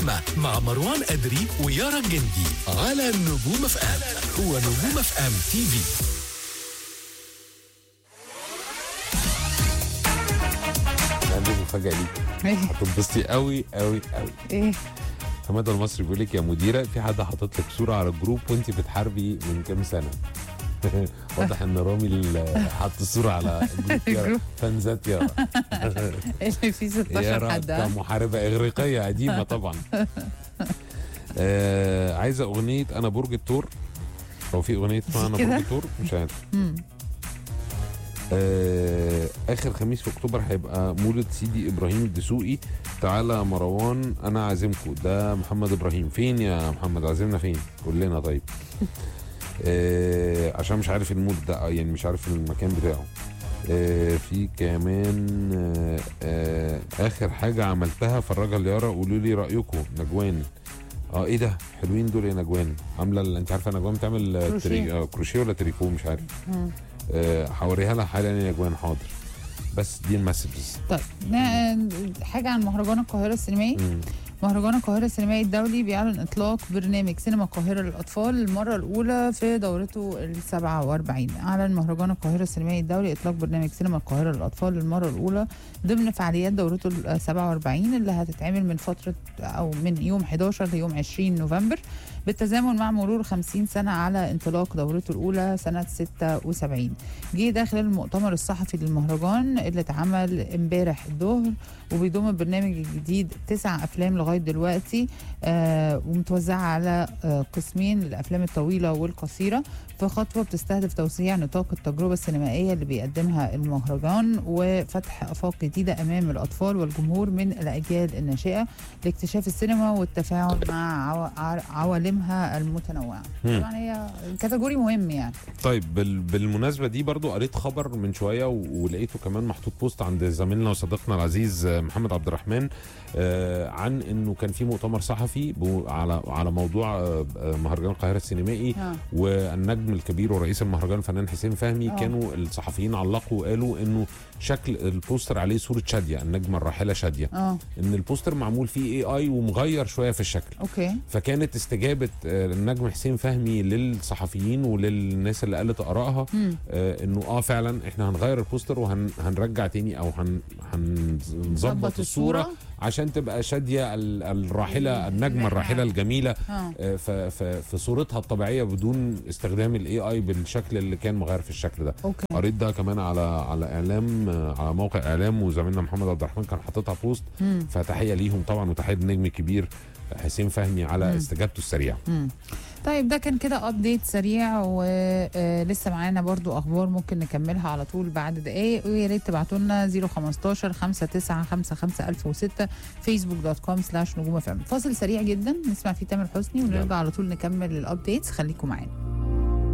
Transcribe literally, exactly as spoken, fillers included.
مع مروان أدري ويارا الجندي على نجوم اف ام. هو نجوم اف ام تي في. عندي مفاجأة ليك هتنبسطي قوي قوي قوي. ايه؟ حماده المصري بيقول لك يا مديره في حد حاطط لك صوره على الجروب وانت بتحاربي من كام سنه. واضح ان رامي اللي حط الصوره على الجروب فانزات يارا. اللي فيه ستاشر يارا حد. كمحاربه اغريقيه قديمه طبعا. آه عايزه اغنيه انا برج الثور. هو في اغنيه اسمها انا برج الثور؟ مش عارف. آه اخر خميس في اكتوبر هيبقى مولد سيدي ابراهيم الدسوقي. تعالى مروان انا عازمكم. ده محمد ابراهيم. فين يا محمد؟ عازمنا فين؟ قول لنا طيب. آه عشان مش عارف المولد ده، يعني مش عارف المكان بتاعه. آه في كمان آه آه اخر حاجه عملتها فرجها ليارا قولوا لي رايكم. نجوان. اه ايه ده حلوين دول يا نجوان. عامله ال- انت عارفه نجوان بتعمل كروشيه. تري... آه كروشيه ولا تريكو مش عارف. آه، هوريها لها حالا يا نجوان. حاضر. بس دي المسجز. طيب نا- حاجه عن مهرجان القاهره السينمائي. مهرجان القاهرة السينمائي الدولي بيعلن إطلاق برنامج سينما القاهرة للأطفال للمرة الأولى في دورته السابعة وأربعين. أعلن مهرجان القاهرة السينمائي الدولي إطلاق برنامج سينما القاهرة للأطفال للمرة الأولى ضمن فعاليات دورته السابعة وأربعين اللي هتتعمل من فترة أو من يوم حداشر ليوم عشرين نوفمبر بالتزامن مع مرور خمسين سنة على انطلاق دورته الأولى سنة ستة وسبعين. جه داخل المؤتمر الصحفي للمهرجان اللي اتعمل امبارح الظهر وبيضم البرنامج الجديد تسع أفلام لغاية دلوقتي آه ومتوزعة على آه قسمين للأفلام الطويلة والقصيرة في خطوة بتستهدف توسيع نطاق التجربة السينمائية اللي بيقدمها المهرجان وفتح آفاق جديدة أمام الأطفال والجمهور من الأجيال الناشئة لاكتشاف السينما والتفاعل مع عو... عوالمها المتنوعة. طبعا هي كاتيجوري مهم يعني. طيب بال... بالمناسبه دي برضو قريت خبر من شويه و... ولقيته كمان محطوط بوست عند زميلنا وصديقنا العزيز محمد عبد الرحمن آه عن انه كان في مؤتمر صحفي ب... على على موضوع آه مهرجان القاهره السينمائي آه. والنجم الكبير ورئيس المهرجان الفنان حسين فهمي. آه. كانوا الصحفيين علقوا وقالوا انه شكل البوستر عليه صوره شاديه النجمه الراحله شاديه. اه ان البوستر معمول فيه اي اي ومغير شويه في الشكل. اوكي. فكانت استجابه آه، النجم حسين فهمي للصحفيين وللناس اللي قالت ارائها آه انه اه فعلا احنا هنغير البوستر وهنرجع تاني او هن هنظبط ظبط الصوره الصورة. عشان تبقى شاديه ال- الراحله النجمه الراحله الجميله آه. آه، ف- ف- في صورتها الطبيعيه بدون استخدام الاي اي بالشكل اللي كان مغير في الشكل ده. اوكي. قريت ده كمان على على اعلام آه، على موقع اعلام وزميلنا محمد عبد الرحمن كان حاططها بوست. فتحيه ليهم طبعا وتحيه النجم الكبير حسين فهمي على استجابته السريعه. مم. طيب ده كان كده ابديت سريع ولسه معانا برضو اخبار ممكن نكملها على طول بعد دقايق ويا ريت تبعتوا لنا صفر خمستاشر خمسة تسعة خمسة خمسة ألف وستة فيسبوك دوت كوم سلاش نجوم اف ام. فاصل سريع جدا نسمع فيه تامر حسني ونرجع على طول نكمل الابديتس. خليكم معانا.